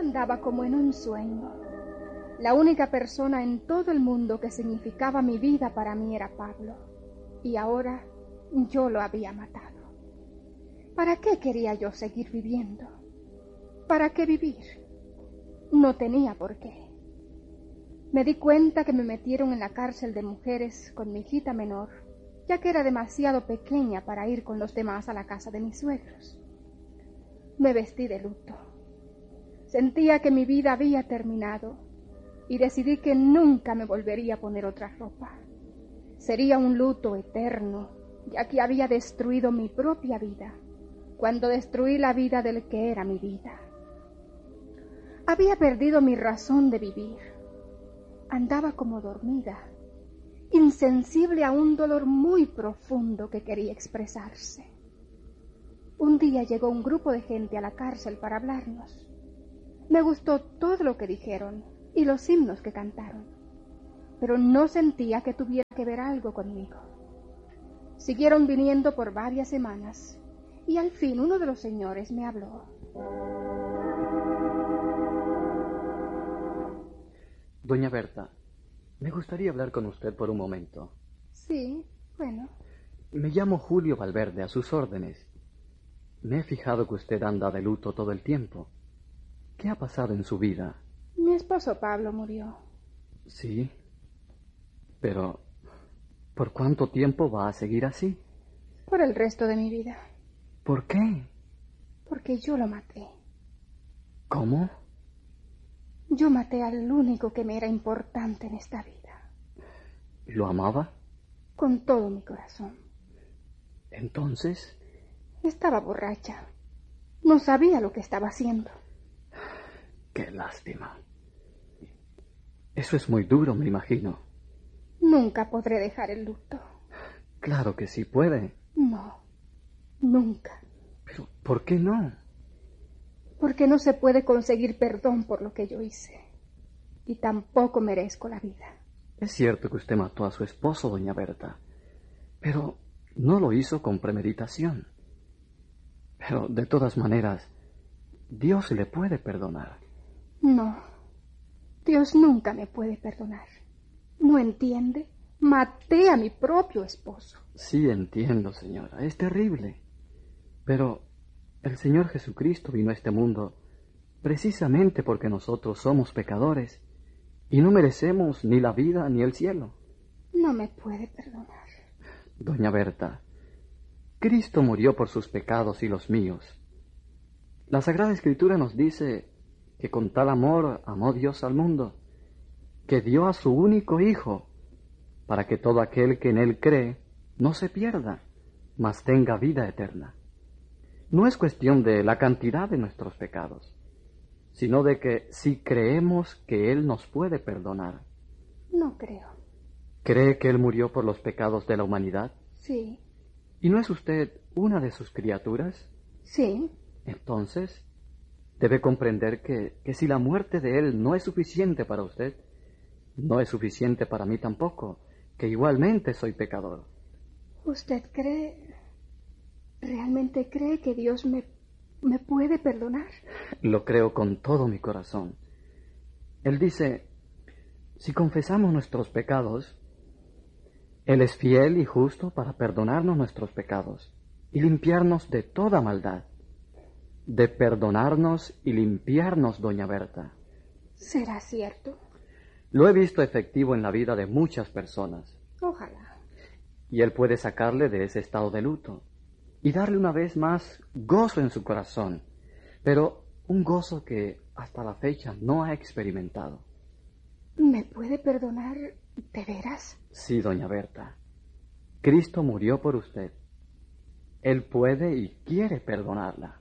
andaba como en un sueño. La única persona en todo el mundo que significaba mi vida para mí era Pablo. Y ahora yo lo había matado. ¿Para qué quería yo seguir viviendo? ¿Para qué vivir? No tenía por qué. Me di cuenta que me metieron en la cárcel de mujeres con mi hijita menor, ya que era demasiado pequeña para ir con los demás a la casa de mis suegros. Me vestí de luto. Sentía que mi vida había terminado y decidí que nunca me volvería a poner otra ropa. Sería un luto eterno, ya que había destruido mi propia vida, cuando destruí la vida del que era mi vida. Había perdido mi razón de vivir. Andaba como dormida, insensible a un dolor muy profundo que quería expresarse. Un día llegó un grupo de gente a la cárcel para hablarnos. Me gustó todo lo que dijeron y los himnos que cantaron, pero no sentía que tuviera que ver algo conmigo. Siguieron viniendo por varias semanas y al fin uno de los señores me habló. Doña Berta, me gustaría hablar con usted por un momento. Sí, bueno. Me llamo Julio Valverde, a sus órdenes. Me he fijado que usted anda de luto todo el tiempo. ¿Qué ha pasado en su vida? Mi esposo Pablo murió. Sí, pero ¿por cuánto tiempo va a seguir así? Por el resto de mi vida. ¿Por qué? Porque yo lo maté. ¿Cómo? Yo maté al único que me era importante en esta vida. ¿Lo amaba? Con todo mi corazón. ¿Entonces? Estaba borracha. No sabía lo que estaba haciendo. Qué lástima. Eso es muy duro, me imagino. Nunca podré dejar el luto. Claro que sí puede. No, nunca. Pero, ¿por qué no? Porque no se puede conseguir perdón por lo que yo hice. Y tampoco merezco la vida. Es cierto que usted mató a su esposo, doña Berta, pero no lo hizo con premeditación. Pero, de todas maneras, Dios le puede perdonar. No, Dios nunca me puede perdonar. ¿No entiende? Maté a mi propio esposo. Sí, entiendo, señora, es terrible. Pero el Señor Jesucristo vino a este mundo precisamente porque nosotros somos pecadores y no merecemos ni la vida ni el cielo. No me puede perdonar. Doña Berta, Cristo murió por sus pecados y los míos. La Sagrada Escritura nos dice que con tal amor amó Dios al mundo, que dio a su único Hijo, para que todo aquel que en Él cree no se pierda, mas tenga vida eterna. No es cuestión de la cantidad de nuestros pecados, sino de que si creemos que Él nos puede perdonar. No creo. ¿Cree que Él murió por los pecados de la humanidad? Sí. ¿Y no es usted una de sus criaturas? Sí. Entonces, debe comprender que si la muerte de Él no es suficiente para usted, no es suficiente para mí tampoco, que igualmente soy pecador. ¿Usted realmente cree que Dios me puede perdonar? Lo creo con todo mi corazón. Él dice, si confesamos nuestros pecados, Él es fiel y justo para perdonarnos nuestros pecados y limpiarnos de toda maldad. De perdonarnos y limpiarnos, doña Berta. ¿Será cierto? Lo he visto efectivo en la vida de muchas personas. Ojalá. Y Él puede sacarle de ese estado de luto y darle una vez más gozo en su corazón, pero un gozo que hasta la fecha no ha experimentado. ¿Me puede perdonar de veras? Sí, doña Berta. Cristo murió por usted. Él puede y quiere perdonarla.